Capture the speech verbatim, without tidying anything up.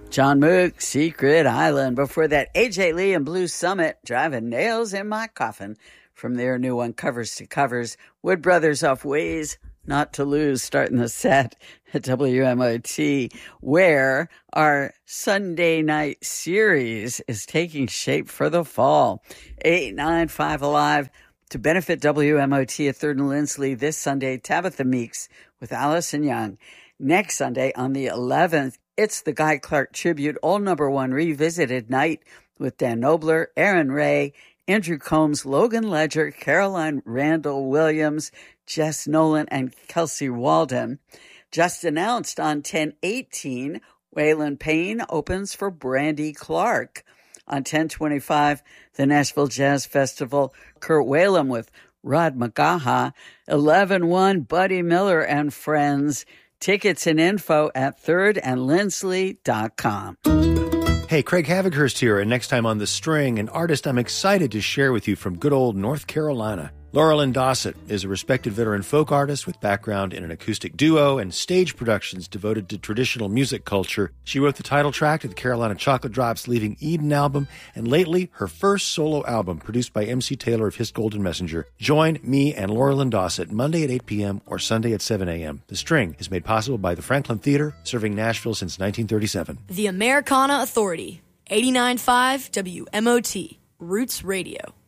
John Mook, Secret Island. Before that, A J Lee and Blue Summit, Driving Nails in My Coffin. From their new one, Covers to Covers. Wood Brothers off Ways Not to Lose, starting the set at W M O T, where our Sunday night series is taking shape for the fall. eight nine five Alive. To benefit W M O T at third and Lindsley this Sunday, Tabitha Meeks with Allison Young. Next Sunday on the eleventh, it's the Guy Clark Tribute, all number one revisited night with Dan Knobler, Aaron Ray, Andrew Combs, Logan Ledger, Caroline Randall Williams, Jess Nolan, and Kelsey Walden. Just announced on ten eighteen, Waylon Payne opens for Brandy Clark. On ten twenty-five, the Nashville Jazz Festival, Kurt Whalum with Rod McGaha. eleven one, Buddy Miller and Friends. Tickets and info at third and lindsley dot com. Hey, Craig Havighurst here, and next time on The String, an artist I'm excited to share with you from good old North Carolina. Laurelyn Dossett is a respected veteran folk artist with background in an acoustic duo and stage productions devoted to traditional music culture. She wrote the title track to the Carolina Chocolate Drops' Leaving Eden album, and lately, her first solo album produced by M C Taylor of His Golden Messenger. Join me and Laurelyn Dossett Monday at eight p.m. or Sunday at seven a.m. The String is made possible by the Franklin Theater, serving Nashville since nineteen thirty-seven. The Americana Authority, eighty-nine point five W M O T, Roots Radio.